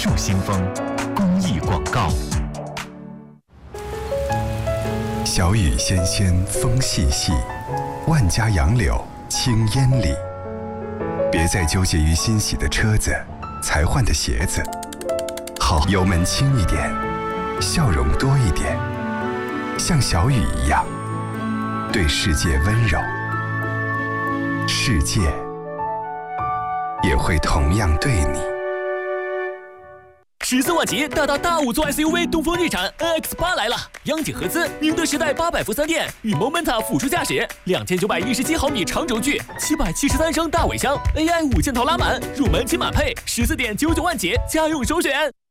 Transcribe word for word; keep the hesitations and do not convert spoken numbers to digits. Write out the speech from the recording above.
树新风公益广告。 小雨纤纤，风细细，万家杨柳青烟里。别再纠结于新洗的车子、才换的鞋子，好，油门轻一点，笑容多一点，像小雨一样，对世界温柔，世界也会同样对你。 十四万起大大大五座 S U V 东风日产 N X 八来了，央企合资，宁德时代八百伏三电与 Momenta 辅助驾驶，两千九百一十七毫米长轴距，七百七十三升大尾箱 ，A I 五件套拉满，入门金满配，十四点九九万起，家用首选。